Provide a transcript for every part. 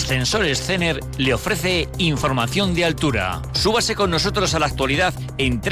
Ascensores Cener le ofrece información de altura. Súbase con nosotros a la actualidad en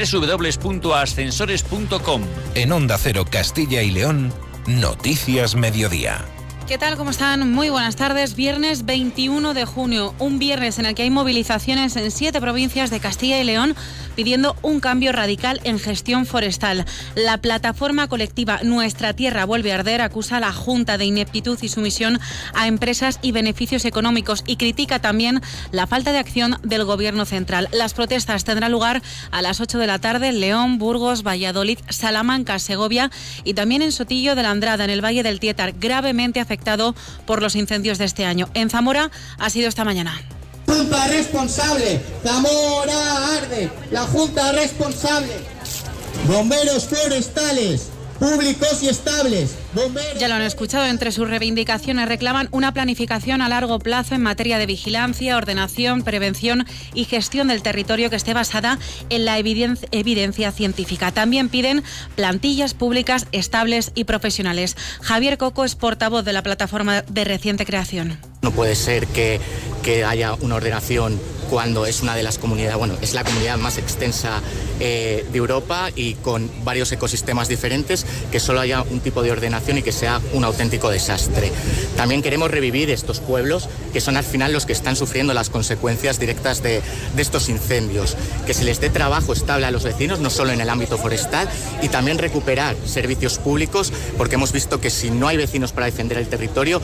www.ascensores.com. En Onda Cero Castilla y León, Noticias Mediodía. ¿Qué tal? ¿Cómo están? Muy buenas tardes. Viernes 21 de junio, un viernes en el que hay movilizaciones en 7 provincias de Castilla y León pidiendo un cambio radical en gestión forestal. La plataforma colectiva Nuestra Tierra Vuelve a Arder acusa a la Junta de ineptitud y sumisión a empresas y beneficios económicos y critica también la falta de acción del Gobierno central. Las protestas tendrán lugar a las 8 de la tarde en León, Burgos, Valladolid, Salamanca, Segovia y también en Sotillo de la Andrada, en el Valle del Tietar, gravemente afectado por los incendios de este año. En Zamora ha sido esta mañana. Junta responsable, Zamora arde, la Junta responsable. Bomberos forestales, públicos y estables. Ya lo han escuchado, entre sus reivindicaciones reclaman una planificación a largo plazo en materia de vigilancia, ordenación, prevención y gestión del territorio que esté basada en la evidencia científica. También piden plantillas públicas estables y profesionales. Javier Coco es portavoz de la plataforma de reciente creación. No puede ser que haya una ordenación cuando es una de las comunidades, es la comunidad más extensa de Europa y con varios ecosistemas diferentes, que solo haya un tipo de ordenación y que sea un auténtico desastre. También queremos revivir estos pueblos, que son al final los que están sufriendo las consecuencias directas de estos incendios, que se les dé trabajo estable a los vecinos, no solo en el ámbito forestal, y también recuperar servicios públicos, porque hemos visto que si no hay vecinos para defender el territorio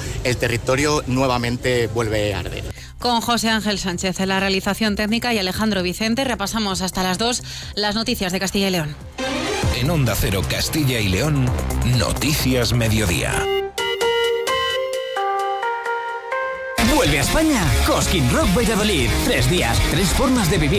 nuevamente vuelve a arder. Con José Ángel Sánchez en la realización técnica y Alejandro Vicente, repasamos hasta las 2 las noticias de Castilla y León. En Onda Cero Castilla y León, Noticias Mediodía. Vuelve a España Cosquín Rock Valladolid. 3 días, 3 formas de vivir